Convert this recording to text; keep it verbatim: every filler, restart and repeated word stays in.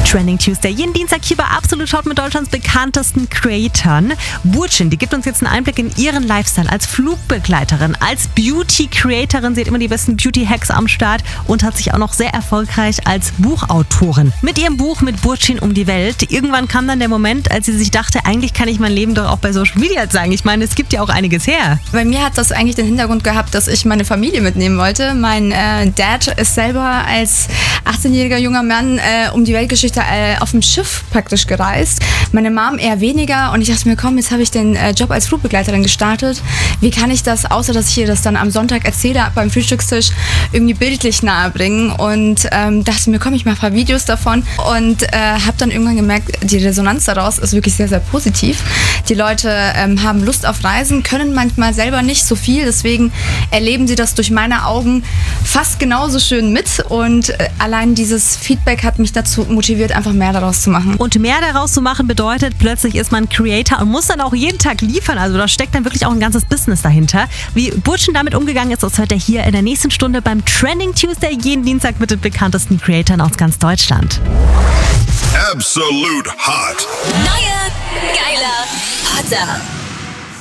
Trending Tuesday. Jeden Dienstag hier bei Absolut Hot mit Deutschlands bekanntesten Creatoren. Burçin, die gibt uns jetzt einen Einblick in ihren Lifestyle als Flugbegleiterin, als Beauty-Creatorin. Sie hat immer die besten Beauty-Hacks am Start und hat sich auch noch sehr erfolgreich als Buchautorin. Mit ihrem Buch Mit Burçin um die Welt. Irgendwann kam dann der Moment, als sie sich dachte, eigentlich kann ich mein Leben doch auch bei Social Media zeigen. Ich meine, es gibt ja auch einiges her. Bei mir hat das eigentlich den Hintergrund gehabt, dass ich meine Familie mitnehmen wollte. Mein äh, Dad ist selber als achtzehnjähriger junger Mann äh, um die Weltgeschichte äh, auf dem Schiff praktisch gereist. Meine Mom eher weniger und ich dachte mir, komm, jetzt habe ich den äh, Job als Flugbegleiterin gestartet. Wie kann ich das, außer dass ich ihr das dann am Sonntag erzähle, beim Frühstückstisch irgendwie bildlich nahebringen und ähm, dachte mir, komm, ich mache ein paar Videos davon und äh, habe dann irgendwann gemerkt, die Resonanz daraus ist wirklich sehr, sehr positiv. Die Leute ähm, haben Lust auf Reisen, können manchmal selber nicht so viel, deswegen erleben sie das durch meine Augen fast genauso schön mit und äh, allein dieses Feedback hat mich dazu motiviert, einfach mehr daraus zu machen. Und mehr daraus zu machen bedeutet, plötzlich ist man Creator und muss dann auch jeden Tag liefern. Also da steckt dann wirklich auch ein ganzes Business dahinter. Wie Burçin damit umgegangen ist, das hört ihr hier in der nächsten Stunde beim Trending Tuesday, jeden Dienstag mit den bekanntesten Creatoren aus ganz Deutschland. Absolute Hot. Neuer, geiler, hotter.